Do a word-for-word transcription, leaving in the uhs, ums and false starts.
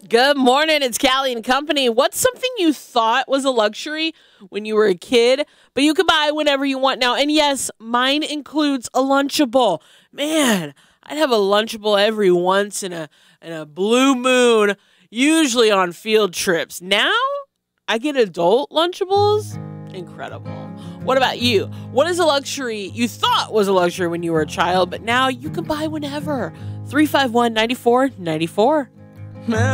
Good morning. It's Callie and Company. What's something you thought was a luxury when you were a kid, but you could buy whenever you want now? And yes, mine includes a Lunchable. Man, I'd have a Lunchable every once in a in a blue moon, usually on field trips. Now, I get adult Lunchables. Incredible. What about you? What is a luxury you thought was a luxury when you were a child, but now you can buy whenever? three five one, nine four nine four.